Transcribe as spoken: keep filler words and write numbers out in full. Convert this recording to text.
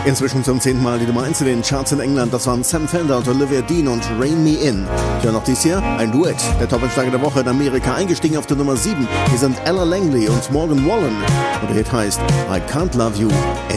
Inzwischen zum zehnten Mal die Nummer eins in den Charts in England. Das waren Sam Fender und Olivia Dean und Rein Me In. Ja, noch dies Jahr ein Duett. Der Top-Einsteiger der Woche in Amerika, eingestiegen auf der Nummer sieben. Hier sind Ella Langley und Morgan Wallen. Und der Hit heißt I Can't Love You